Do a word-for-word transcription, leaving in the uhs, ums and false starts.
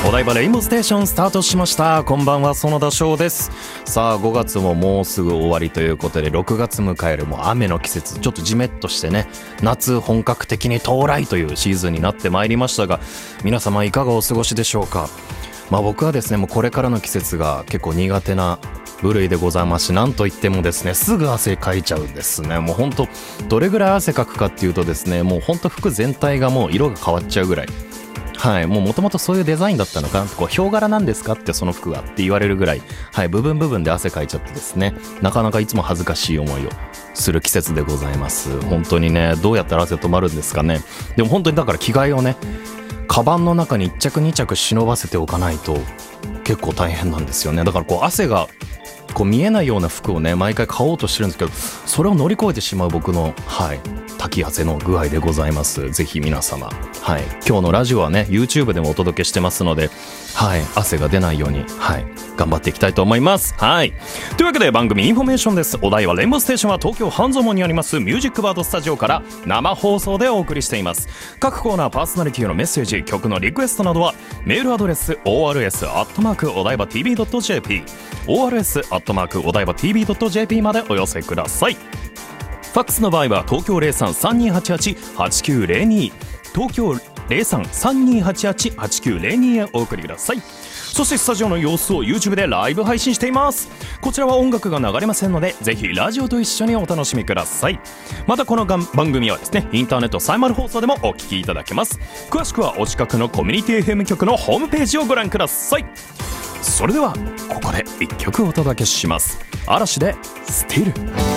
お台場レインボーステーションスタートしました。こんばんは、園田翔です。さあごがつももうすぐ終わりということで、ろくがつ迎えるもう雨の季節、ちょっとジメッとしてね、夏本格的に到来というシーズンになってまいりましたが、皆様いかがお過ごしでしょうか。まあ僕はですね、もうこれからの季節が結構苦手な部類でございますし、なんといってもですね、すぐ汗かいちゃうんですね。もうほんとどれぐらい汗かくかっていうとですね、もうほんと服全体がもう色が変わっちゃうぐらい、はい、もう元々そういうデザインだったのかな、こうヒョウ柄なんですかってその服がって言われるぐらい、はい、部分部分で汗かいちゃってですね、なかなかいつも恥ずかしい思いをする季節でございます。本当にね、どうやったら汗止まるんですかね。でも本当にだから着替えをね、カバンの中にいっちゃくにちゃく忍ばせておかないと結構大変なんですよね。だからこう汗がこう見えないような服をね、毎回買おうとしてるんですけど、それを乗り越えてしまう僕の、はい、滝汗の具合でございます。ぜひ皆様、はい、今日のラジオはね YouTube でもお届けしてますので、はい、汗が出ないように、はい、頑張っていきたいと思います。はい、というわけで番組インフォメーションです。お題はレインボーステーションは東京半蔵門にありますミュージックバードスタジオから生放送でお送りしています。各コーナーパーソナリティのメッセージ、曲のリクエストなどはメールアドレス オーアールエス アットマーク お台場 ティービー ドット ジェーピー オーアールエス アットマーク お台場 ティービー ドット ジェーピー までお寄せください。ファックスの場合は東京 ゼロさん さんにーはちはち はちきゅうゼロに 東京 ゼロさん さんにーはちはち はちきゅうゼロに へお送りください。そしてスタジオの様子を YouTube でライブ配信しています。こちらは音楽が流れませんので、ぜひラジオと一緒にお楽しみください。またこの番組はですね、インターネットサイマル放送でもお聞きいただけます。詳しくはお近くのコミュニティ エフエム 局のホームページをご覧ください。それではここでいっきょくお届けします。嵐でスティル。